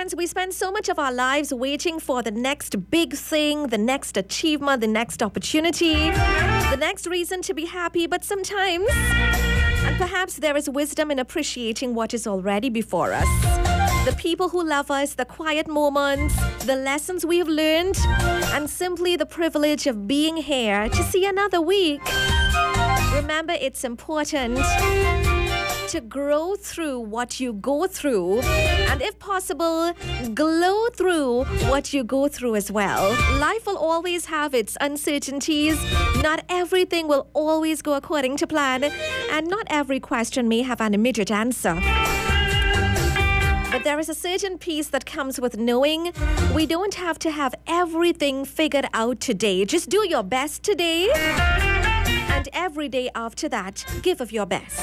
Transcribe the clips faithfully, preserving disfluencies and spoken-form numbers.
friends, we spend so much of our lives waiting for the next big thing, the next achievement, the next opportunity, the next reason to be happy. But sometimes, and perhaps there is wisdom in appreciating what is already before us. The people who love us, the quiet moments, the lessons we have learned, and simply the privilege of being here to see another week. Remember, it's important to grow through what you go through, and if possible, glow through what you go through as well. Life will always have its uncertainties. Not everything will always go according to plan, and not every question may have an immediate answer. But there is a certain peace that comes with knowing we don't have to have everything figured out today. Just do your best today, and every day after that, give of your best.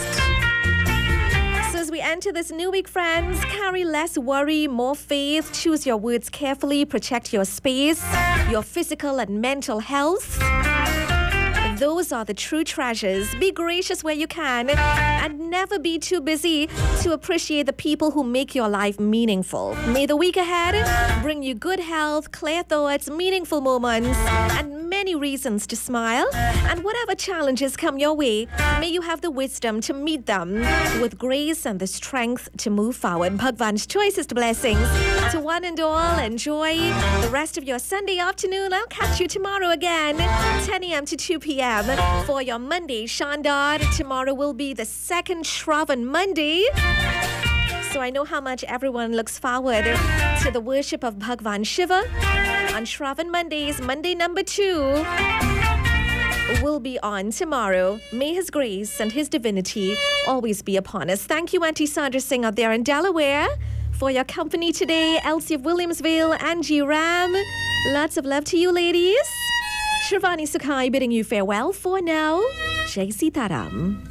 So as we enter this new week, friends, carry less worry, more faith, choose your words carefully, protect your space, your physical and mental health. Those are the true treasures. Be gracious where you can, and never be too busy to appreciate the people who make your life meaningful. May the week ahead bring you good health, clear thoughts, meaningful moments, and many reasons to smile. And whatever challenges come your way, may you have the wisdom to meet them with grace and the strength to move forward. Bhagwan's choicest blessings to one and all. Enjoy the rest of your Sunday afternoon. I'll catch you tomorrow again, ten a.m. to two p.m. for your Monday Shandar. Tomorrow will be the second Shravan Monday. So I know how much everyone looks forward to the worship of Bhagwan Shiva on Shravan Mondays. Monday number two will be on tomorrow. May His grace and His divinity always be upon us. Thank you, Auntie Sandra Singh out there in Delaware, for your company today. Elsie of Williamsville, Angie Ram. Lots of love to you, ladies. Shravani Sukhai bidding you farewell for now. Jai Sitaram.